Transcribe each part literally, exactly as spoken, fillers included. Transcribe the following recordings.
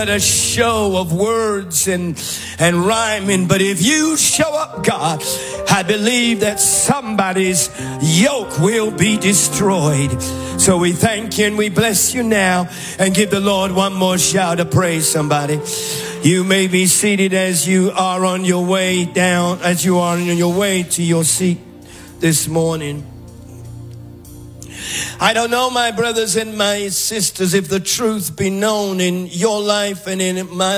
a show of words and and rhyming, but if you show up, God, I believe that somebody's yoke will be destroyed. So we thank you and we bless you now, and give the Lord one more shout of praise. Somebody, you may be seated as you are on your way down, as you are on your way to your seat this morning. I don't know, my brothers and my sisters, if the truth be known in your life and in my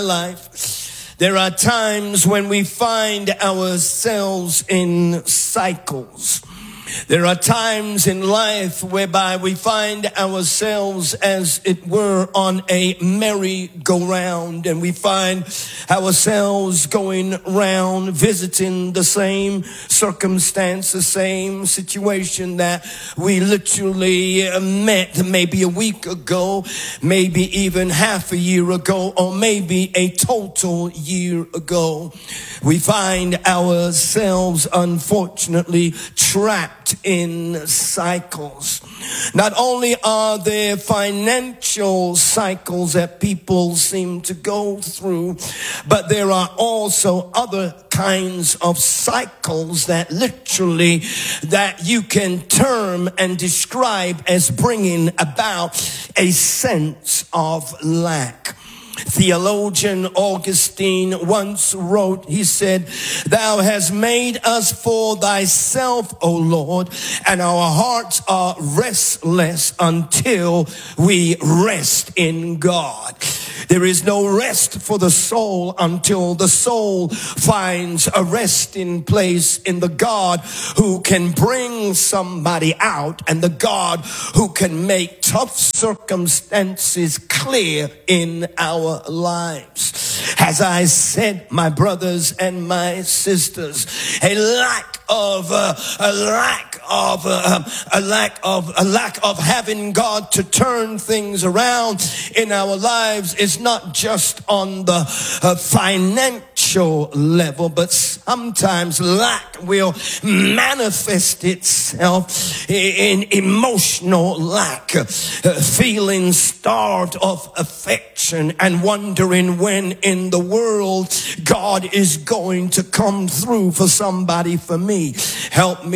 life, there are times when we find ourselves in cycles. There are times in life whereby we find ourselves, as it were, on a merry-go-round, and we find ourselves going round, visiting the same circumstance, the same situation that we literally met maybe a week ago, maybe even half a year ago, or maybe a total year ago. We find ourselves, unfortunately, trapped in cycles. Not only are there financial cycles that people seem to go through, but there are also other kinds of cycles that literally that you can term and describe as bringing about a sense of lack. Theologian Augustine once wrote, he said, "Thou hast made us for thyself, O Lord, and our hearts are restless until we rest in God." There is no rest for the soul until the soul finds a resting place in the God who can bring somebody out, and the God who can make tough circumstances clear in our lives. As I said, my brothers and my sisters, a lack of uh, a lack of uh, a lack of a lack of having God to turn things around in our lives is not just on the uh, financial level, but sometimes lack will manifest itself in emotional lack, uh, feeling starved of affection and wondering when in the world God is going to come through for somebody, for me. Help me.